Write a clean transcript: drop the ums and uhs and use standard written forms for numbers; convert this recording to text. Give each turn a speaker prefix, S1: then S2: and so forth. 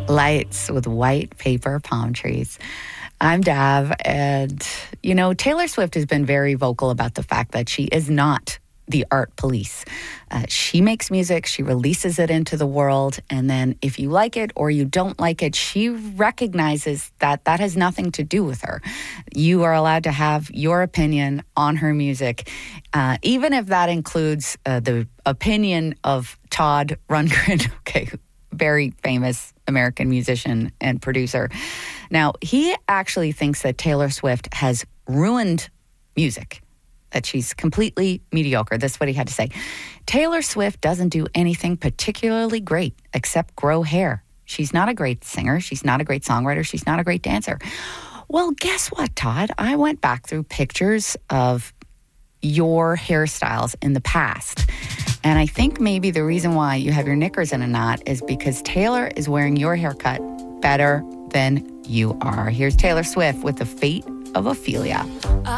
S1: Lights with white paper palm trees. I'm Dav, and, Taylor Swift has been very vocal about the fact that she is not the art police. She makes music, she releases it into the world, and then if you like it or you don't like it, she recognizes that that has nothing to do with her. You are allowed to have your opinion on her music, even if that includes the opinion of Todd Rundgren, very famous American musician and producer. Now, he actually thinks that Taylor Swift has ruined music, that she's completely mediocre. That's what he had to say. Taylor Swift doesn't do anything particularly great except grow hair. She's not a great singer. She's not a great songwriter. She's not a great dancer. Well, guess what, Todd? I went back through pictures of your hairstyles in the past. And I think maybe the reason why you have your knickers in a knot is because Taylor is wearing your haircut better than you are. Here's Taylor Swift with The Fate of Ophelia.